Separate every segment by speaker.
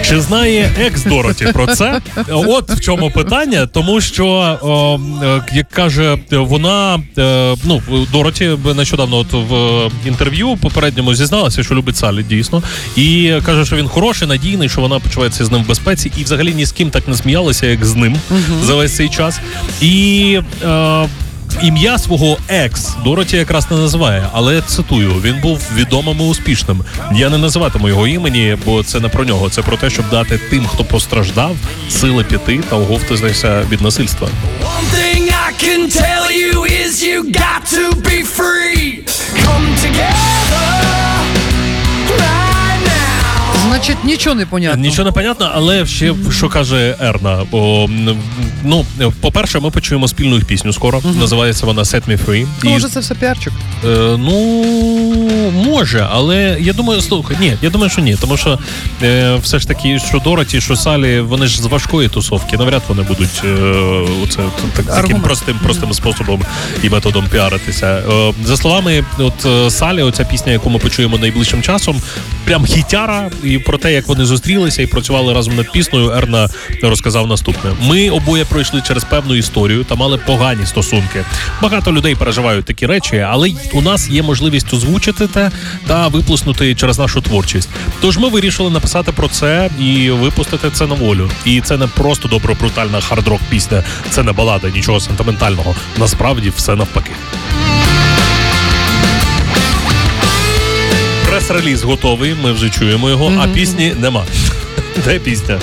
Speaker 1: Чи знає екс Дороті про це? От в чому питання, тому що, як каже вона, Дороті нещодавно от в інтерв'ю попередньому зізналася, що любить Салі, дійсно, і каже, що він хороший, надійний, що вона почувається з ним в безпеці, і взагалі ні з ким так не сміялася, як з ним за весь цей час. І ім'я свого екс Дороті якраз не називає, але цитую, він був відомим і успішним. Я не називатиму його імені, бо це не про нього, це про те, щоб дати тим, хто постраждав, сили піти та оговтатися від насильства.
Speaker 2: Значить, нічого не понятно.
Speaker 1: Нічого не понятно, але ще, що каже Ерна. По-перше, ми почуємо спільну їх пісню скоро. Називається вона Set Me Free.
Speaker 2: Може, це все піарчик?
Speaker 1: Може, але я думаю, я думаю, що ні. Тому що все ж таки, що Дороті, що Салі, вони ж з важкої тусовки. Навряд вони будуть таким простим способом і методом піаритися. За словами Салі, оця пісня, яку ми почуємо найближчим часом, прям хітяра, і про те, як вони зустрілися і працювали разом над піснею, Ерна розказав наступне. Ми обоє пройшли через певну історію та мали погані стосунки. Багато людей переживають такі речі, але у нас є можливість озвучити те та виплеснути через нашу творчість. Тож ми вирішили написати про це і випустити це на волю. І це не просто добро-брутальна хард-рок пісня, це не балада, нічого сентиментального. Насправді все навпаки. Прес-реліз готовий, ми вже чуємо його, а пісні нема. Де пісня?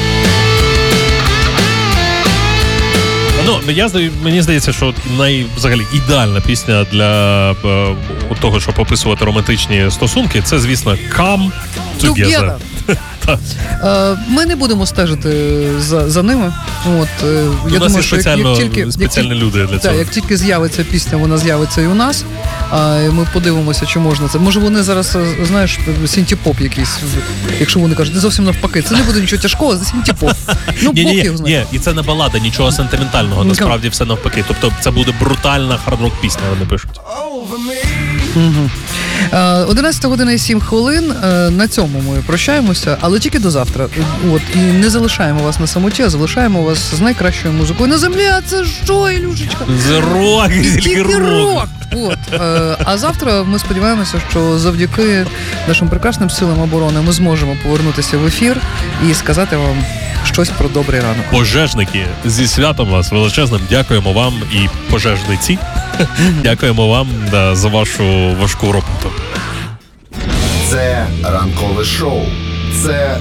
Speaker 1: Мені здається, що взагалі ідеальна пісня для того, щоб описувати романтичні стосунки, це, звісно, Come Together.
Speaker 2: Ми не будемо стежити за ними.
Speaker 1: Я думаю, що спеціальні люди для цього.
Speaker 2: Як тільки з'явиться пісня, вона з'явиться і у нас. Ми подивимося, чи можна це. Може, вони зараз, знаєш, синті-поп якийсь, якщо вони кажуть, не зовсім навпаки. Це не буде нічого тяжкого, це синті-поп.
Speaker 1: Ні, і це не балада, нічого сентиментального, насправді все навпаки. Тобто це буде брутальна хард-рок пісня, вони пишуть.
Speaker 2: 11 година і 7 хвилин. На цьому ми прощаємося, але тільки до завтра. І не залишаємо вас на самоті, а залишаємо вас з найкращою музикою на землі. А це що, Ілюшечка?
Speaker 1: Рок, тільки рок.
Speaker 2: А завтра ми сподіваємося, що завдяки нашим прекрасним силам оборони ми зможемо повернутися в ефір і сказати вам щось про добрий ранок.
Speaker 1: Пожежники, зі святом вас величезним. Дякуємо вам і пожежниці. Дякуємо вам за вашу важку роботу.
Speaker 3: Це ранкове шоу. Це